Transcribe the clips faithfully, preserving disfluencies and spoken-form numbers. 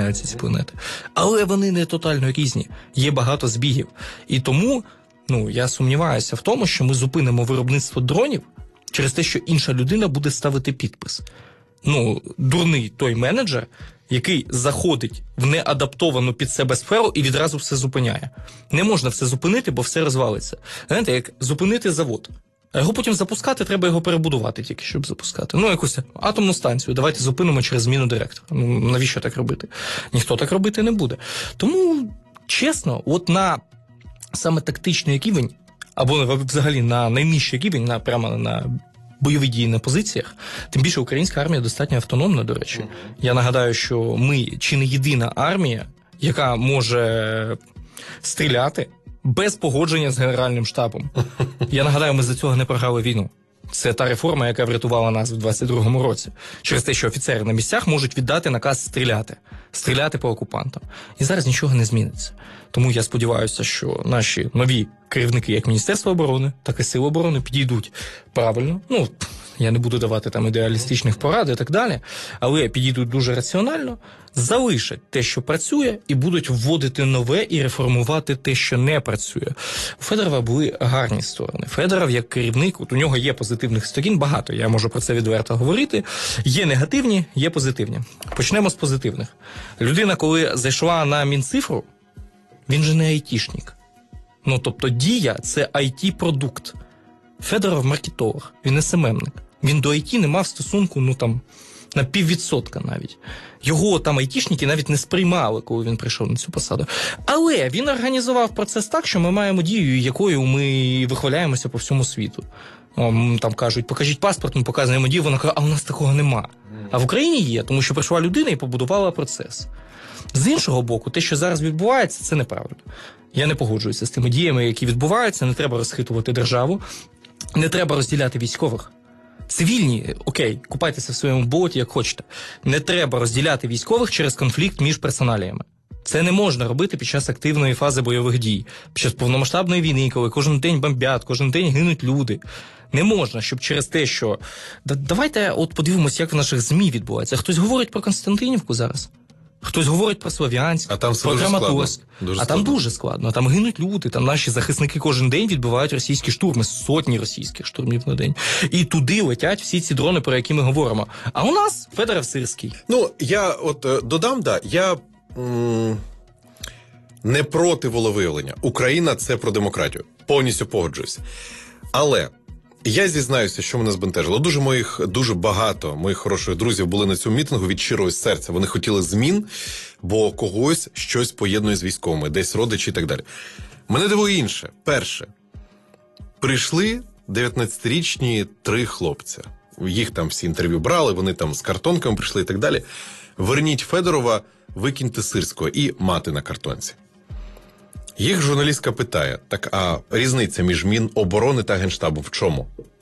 перетинаються ці планети. Але вони не тотально різні. Є багато збігів. І тому, ну, я сумніваюся в тому, що ми зупинимо виробництво дронів через те, що інша людина буде ставити підпис. Ну, дурний той менеджер, який заходить в неадаптовану під себе сферу і відразу все зупиняє. Не можна все зупинити, бо все розвалиться. Знаєте, як зупинити завод. А його потім запускати, треба його перебудувати тільки, щоб запускати. Ну, якусь атомну станцію давайте зупинимо через зміну директора. Ну, навіщо так робити? Ніхто так робити не буде. Тому, чесно, от на саме тактичний рівень, або взагалі на найнижчий рівень, на, прямо на бойові дії на позиціях, тим більше українська армія достатньо автономна, до речі. Я нагадаю, що ми чи не єдина армія, яка може стріляти без погодження з Генеральним штабом. Я нагадаю, ми за цього не програли війну. Це та реформа, яка врятувала нас в двадцять другому році. Через те, що офіцери на місцях можуть віддати наказ стріляти. Стріляти по окупантам. І зараз нічого не зміниться. Тому я сподіваюся, що наші нові керівники, як Міністерство оборони, так і Сил оборони, підійдуть правильно. Ну, я не буду давати там ідеалістичних порад і так далі, але підійдуть дуже раціонально, залишать те, що працює, і будуть вводити нове і реформувати те, що не працює. У Федорова були гарні сторони. Федоров, як керівник, от у нього є позитивних сторін багато, я можу про це відверто говорити. Є негативні, є позитивні. Почнемо з позитивних. Людина, коли зайшла на Мінцифру, він же не айтішник. Ну, тобто Дія – це ай ті-продукт. Федоров – маркетолог, він не ес ем ем-ник. Він до ай ті не мав стосунку, ну, там, на піввідсотка навіть. Його там айтішники навіть не сприймали, коли він прийшов на цю посаду. Але він організував процес так, що ми маємо Дію, якою ми вихваляємося по всьому світу. Там кажуть, покажіть паспорт, ми показуємо Дію, вона каже, а у нас такого нема. А в Україні є, тому що прийшла людина і побудувала процес. З іншого боку, те, що зараз відбувається, це неправильно. Я не погоджуюся з тими діями, які відбуваються, не треба розхитувати державу, не треба розділяти військових. Цивільні, окей, купайтеся в своєму болоті, як хочете. Не треба розділяти військових через конфлікт між персоналіями. Це не можна робити під час активної фази бойових дій. Під час повномасштабної війни, коли кожен день бомбять, кожен день гинуть люди. Не можна, щоб через те, що... Давайте от подивимося, як в наших ЗМІ відбувається. Хтось говорить про Константинівку зараз. Хтось говорить про Слов'янськ, а там про Краматорськ. А складно. там дуже складно. Там гинуть люди, там наші захисники кожен день відбивають російські штурми, сотні російських штурмів на день. І туди летять всі ці дрони, про які ми говоримо. А у нас Федоров-Сирський. Ну, я от додам, да, я м- не проти волевиявлення. Україна – це про демократію. Повністю погоджуюся. Але я зізнаюся, що мене збентежило. Дуже моїх, дуже багато моїх хороших друзів були на цьому мітингу від щирого серця. Вони хотіли змін, бо когось щось поєднує з військовими, десь родичі і так далі. Мене дивує інше. Перше. Прийшли дев'ятнадцятирічні три хлопця. Їх там всі інтерв'ю брали, вони там з картонками прийшли і так далі. Верніть Федорова, викиньте Сирського і мати на картонці. Їх журналістка питає, так а різниця між Міноборони та Генштабом в чому?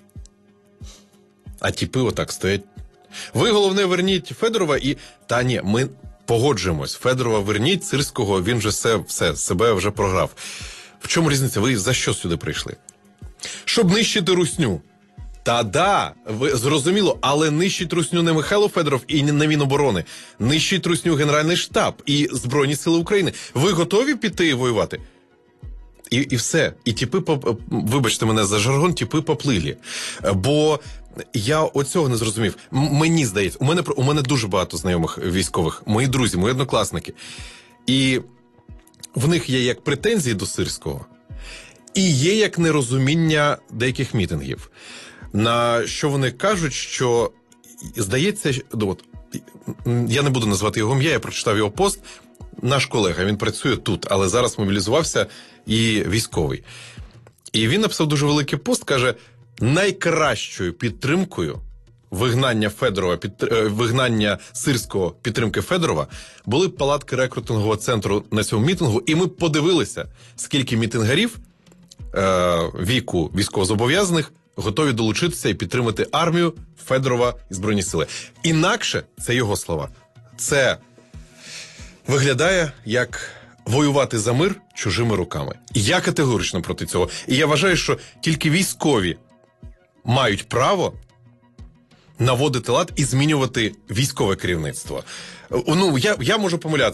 А тіпи отак стоять. Ви, головне, верніть Федорова і... Та ні, ми погоджуємось. Федорова верніть, Сирського, він вже все, все, себе вже програв. В чому різниця? Ви за що сюди прийшли? Щоб нищити русню. Та да, ви, зрозуміло, але нищить русню не Михайло Федоров і не Міноборони. Нищить русню Генеральний штаб і Збройні сили України. Ви готові піти воювати? І, і все. І тіпи, вибачте мене за жаргон, тіпи поплилі. Бо я оцього не зрозумів. М- мені здається, у мене, у мене дуже багато знайомих військових, мої друзі, мої однокласники. І в них є як претензії до Сирського, і є як нерозуміння деяких мітингів. На що вони кажуть, що, здається, от, я не буду назвати його ім'я, я прочитав його пост, наш колега, він працює тут, але зараз мобілізувався і військовий. І він написав дуже великий пост, каже, найкращою підтримкою вигнання Федорова, під, вигнання Сирського, підтримки Федорова, були палатки рекрутингового центру на цьому мітингу, і ми подивилися, скільки мітингарів е, віку військовозобов'язаних готові долучитися і підтримати армію, Федорова і Збройні сили. Інакше, це його слова, це виглядає як воювати за мир чужими руками. Я категорично проти цього. І я вважаю, що тільки військові мають право наводити лад і змінювати військове керівництво. Ну, я, я можу помилятися.